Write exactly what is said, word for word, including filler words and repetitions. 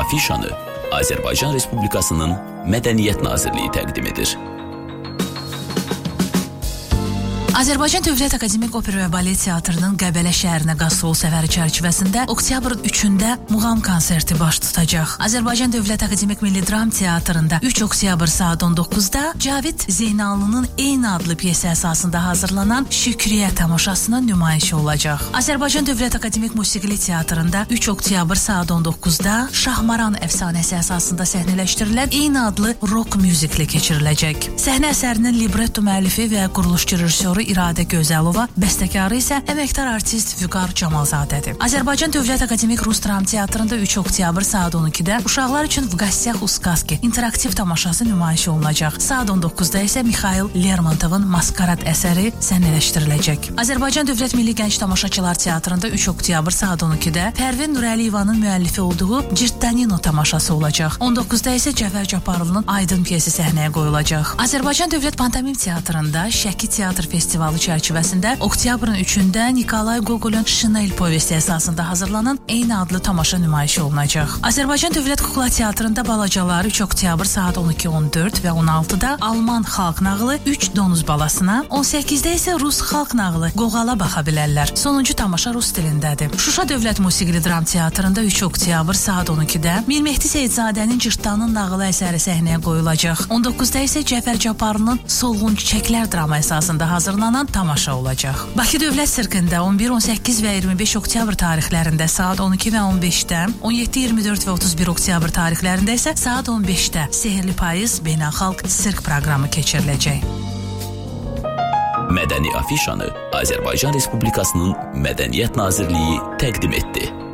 afişanı Azərbaycan Respublikasının Mədəniyyət Nazirliyi təqdim edir. Azərbaycan Dövlət Akademik Opera və Balet Teatrının Qəbələ şəhərinə qastrol səfəri çərçivəsində oktyabrın üçündə muğam konserti baş tutacaq. Azərbaycan Dövlət Akademik Milli Dram Teatrında üç oktyabr saat on doqquzda Cavid Zeynalının eyni adlı piyesi əsasında hazırlanan Şükriyə tamaşasının nümayişi olacaq. Azərbaycan Dövlət Akademik Musiqili Teatrında üç oktyabr saat on doqquzda Şahmaran əfsanəsi əsasında səhnələşdirilən eyni adlı rock müzikli keçiriləcək. Səhnə əsərinin libretto müəllifi və quruluşçu rejissoru İradə Gözəlova, bəstəkarı isə əməkdar artist Vüqar Camalzadədir. Azərbaycan Dövlət Akademik Rus Dram Teatrında üç oktyabr saat on ikidə uşaqlar üçün V Qastyah u Skaski interaktiv tamaşası nümayiş olunacaq. Saat on doqquzda isə Mixail Lermontovun Maskarad əsəri səhnələşdiriləcək. Azərbaycan Dövlət Milli Gənc Tamaşaçılar Teatrında üç oktyabr saat on ikidə Pərvin Nurəliyevanın müəllifi olduğu Cirtdanino tamaşası olacaq. on doqquzda isə Cəfər Cabbarlının Aydın piyesi səhnəyə qoyulacaq. Azərbaycan Dövlət Pantomim Teatrında Şəki Teatr Festivalı çərçivəsində oktyabrın üçündə Nikolay Gogolun Şinel povesti əsasında hazırlanan eyni adlı tamaşa nümayişi olunacaq. Azərbaycan Dövlət Kukla Teatrında balacalar üç oktyabr saat on iki on dörd və on altıda Alman xalq nağılı üç donuz balasına, on səkkizdə isə Rus xalq nağılı Qoğala baxa bilərlər. Sonuncu tamaşa rus dilindədir. Şuşa Dövlət Musiqili Dram Teatrında üç oktyabr saat on ikidə Mir Mehdi Seyidzadənin Cırtdanın nağılı əsəri səhnəyə qoyulacaq. on doqquzda isə Cəfər Cabbarlının Solğun Çiçəklər drama əsasında hazırlanan tamaşa olacaq. Bakı Dövlət Sirkində on bir, on səkkiz və iyirmi beş oktyabr tarixlərində saat on iki və on beşdə, on yeddi, iyirmi dörd və otuz bir oktyabr tarixlərində isə saat on beşdə Sehirli Payız beynəlxalq sirk proqramı keçiriləcək. Mədəni afişanı Azərbaycan Respublikasının Mədəniyyət Nazirliyi təqdim etdi.